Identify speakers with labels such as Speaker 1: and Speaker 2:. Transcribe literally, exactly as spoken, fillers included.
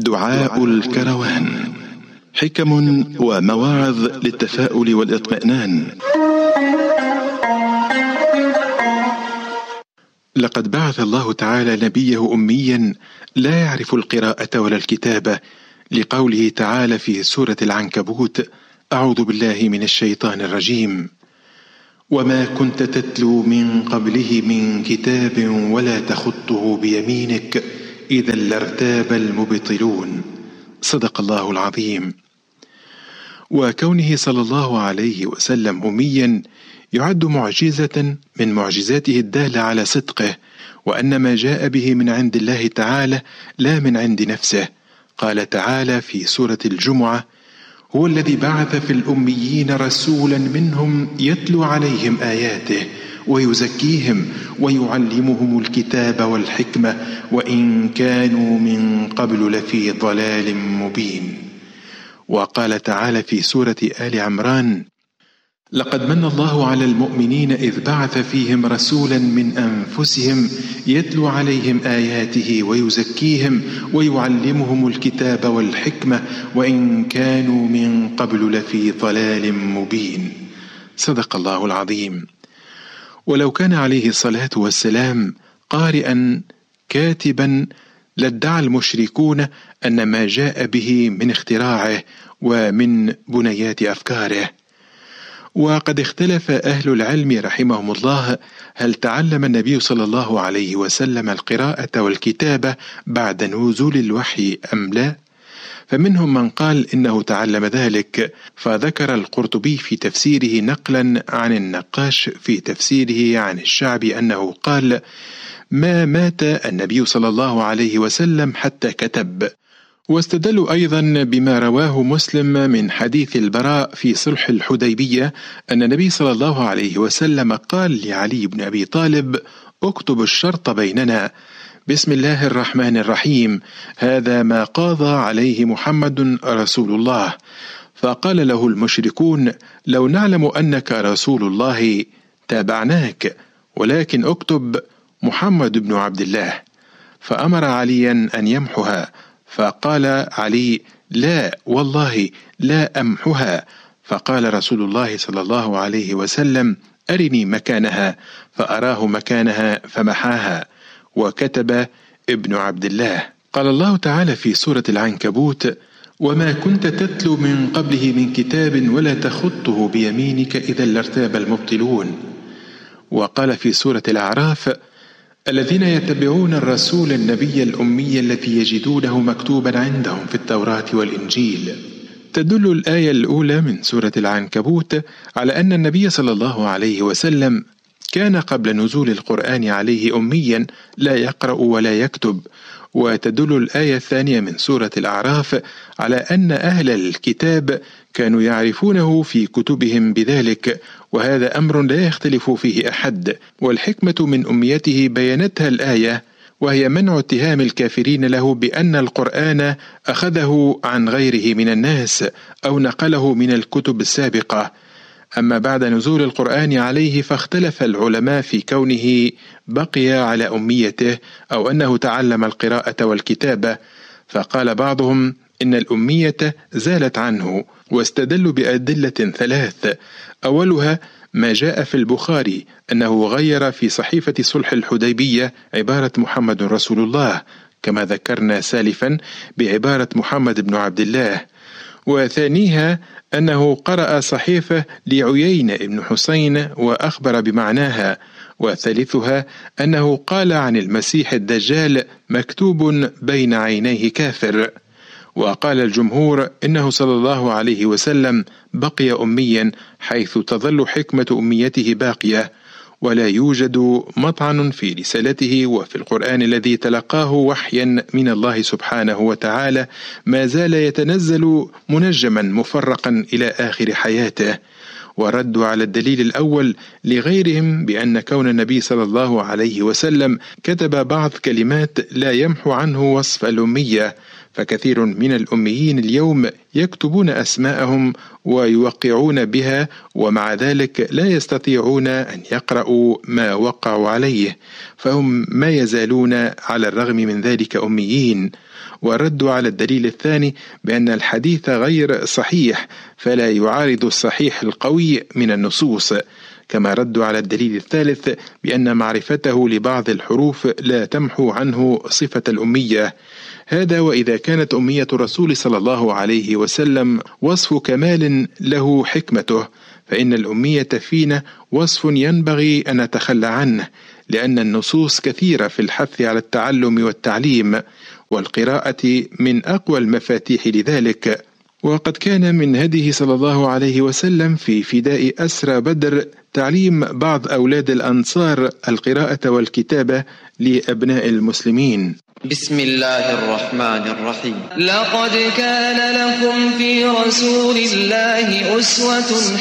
Speaker 1: دعاء الكروان، حكم ومواعظ للتفاؤل والاطمئنان. لقد بعث الله تعالى نبيه أميا لا يعرف القراءة ولا الكتابة، لقوله تعالى في سورة العنكبوت: أعوذ بالله من الشيطان الرجيم: وما كنت تتلو من قبله من كتاب ولا تخطه بيمينك إذا لارتاب المبطلون. صدق الله العظيم. وكونه صلى الله عليه وسلم أميا يعد معجزة من معجزاته الدالة على صدقه، وأن ما جاء به من عند الله تعالى لا من عند نفسه. قال تعالى في سورة الجمعة: هو الذي بعث في الأميين رسولا منهم يتلو عليهم آياته ويزكيهم ويعلمهم الكتاب والحكمة وإن كانوا من قبل لفي ضلال مبين. وقال تعالى في سورة آل عمران: لقد من الله على المؤمنين إذ بعث فيهم رسولا من أنفسهم يتلو عليهم آياته ويزكيهم ويعلمهم الكتاب والحكمة وإن كانوا من قبل لفي ضلال مبين. صدق الله العظيم. ولو كان عليه الصلاة والسلام قارئا كاتبا لادعى المشركون أن ما جاء به من اختراعه ومن بنيات أفكاره. وقد اختلف أهل العلم رحمهم الله هل تعلم النبي صلى الله عليه وسلم القراءة والكتابة بعد نزول الوحي أم لا؟ فمنهم من قال إنه تعلم ذلك، فذكر القرطبي في تفسيره نقلا عن النقاش في تفسيره عن الشعبي أنه قال: ما مات النبي صلى الله عليه وسلم حتى كتب. واستدلوا أيضا بما رواه مسلم من حديث البراء في صلح الحديبية أن النبي صلى الله عليه وسلم قال لعلي بن أبي طالب: اكتب الشرط بيننا، بسم الله الرحمن الرحيم، هذا ما قاضى عليه محمد رسول الله. فقال له المشركون: لو نعلم أنك رسول الله تابعناك، ولكن اكتب محمد بن عبد الله. فأمر عليا أن يمحها، فقال علي: لا والله لا أمحها. فقال رسول الله صلى الله عليه وسلم: أرني مكانها. فأراه مكانها فمحاها، وكتب ابن عبد الله. قال الله تعالى في سورة العنكبوت: وما كنت تتلو من قبله من كتاب ولا تخطه بيمينك إذا لارتاب المبطلون. وقال في سورة الأعراف: الذين يتبعون الرسول النبي الأمي الذي يجدونه مكتوبا عندهم في التوراة والإنجيل. تدل الآية الأولى من سورة العنكبوت على أن النبي صلى الله عليه وسلم كان قبل نزول القرآن عليه أميا لا يقرأ ولا يكتب. وتدل الآية الثانية من سورة الأعراف على أن أهل الكتاب كانوا يعرفونه في كتبهم بذلك، وهذا أمر لا يختلف فيه أحد. والحكمة من أميته بينتها الآية، وهي منع اتهام الكافرين له بأن القرآن أخذه عن غيره من الناس أو نقله من الكتب السابقة. أما بعد نزول القرآن عليه فاختلف العلماء في كونه بقي على أميته أو أنه تعلم القراءة والكتابة. فقال بعضهم إن الأمية زالت عنه، واستدلوا بأدلة ثلاث. أولها ما جاء في البخاري أنه غير في صحيفة صلح الحديبية عبارة محمد رسول الله، كما ذكرنا سالفا بعبارة محمد بن عبد الله. وثانيها أنه قرأ صحيفة لعيينة بن حسين وأخبر بمعناها. وثالثها أنه قال عن المسيح الدجال مكتوب بين عينيه كافر. وقال الجمهور إنه صلى الله عليه وسلم بقي أميا، حيث تظل حكمة أميته باقية، ولا يوجد مطعن في رسالته وفي القرآن الذي تلقاه وحيا من الله سبحانه وتعالى ما زال يتنزل منجما مفرقا إلى آخر حياته. وردوا على الدليل الأول لغيرهم بأن كون النبي صلى الله عليه وسلم كتب بعض كلمات لا يمحو عنه وصف الأمية، فكثير من الأميين اليوم يكتبون أسماءهم ويوقعون بها، ومع ذلك لا يستطيعون أن يقرأوا ما وقعوا عليه، فهم ما يزالون على الرغم من ذلك أميين. وردوا على الدليل الثاني بأن الحديث غير صحيح، فلا يعارض الصحيح القوي من النصوص، كما ردوا على الدليل الثالث بأن معرفته لبعض الحروف لا تمحو عنه صفة الأمية. هذا وإذا كانت أمية الرسول صلى الله عليه وسلم وصف كمال له حكمته، فإن الأمية فينا وصف ينبغي أن نتخلى عنه، لأن النصوص كثيرة في الحث على التعلم والتعليم، والقراءة من أقوى المفاتيح لذلك. وقد كان من هديه صلى الله عليه وسلم في فداء أسرى بدر تعليم بعض أولاد الأنصار القراءة والكتابة لأبناء المسلمين.
Speaker 2: بسم الله الرحمن الرحيم. لقد كان لكم في رسول الله أسوة